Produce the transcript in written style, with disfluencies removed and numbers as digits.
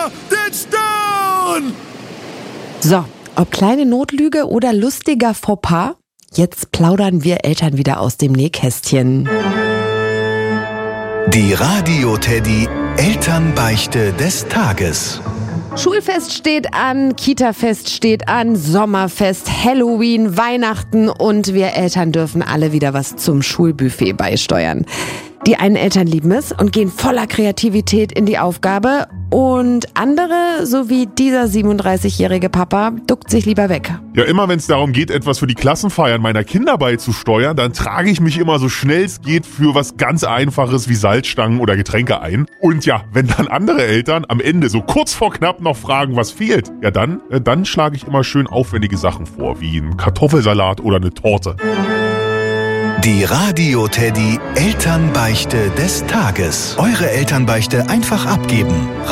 den Stern! So, ob kleine Notlüge oder lustiger Fauxpas, jetzt plaudern wir Eltern wieder aus dem Nähkästchen. Die Radio-Teddy Elternbeichte des Tages. Schulfest steht an, Kitafest steht an, Sommerfest, Halloween, Weihnachten und wir Eltern dürfen alle wieder was zum Schulbuffet beisteuern. Die einen Eltern lieben es und gehen voller Kreativität in die Aufgabe und andere, so wie dieser 37-jährige Papa, duckt sich lieber weg. Ja, immer wenn es darum geht, etwas für die Klassenfeiern meiner Kinder beizusteuern, dann trage ich mich immer so schnell es geht für was ganz Einfaches wie Salzstangen oder Getränke ein. Und ja, wenn dann andere Eltern am Ende so kurz vor knapp noch fragen, was fehlt, ja dann schlage ich immer schön aufwendige Sachen vor, wie ein Kartoffelsalat oder eine Torte. Die Radio-Teddy Elternbeichte des Tages. Eure Elternbeichte einfach abgeben.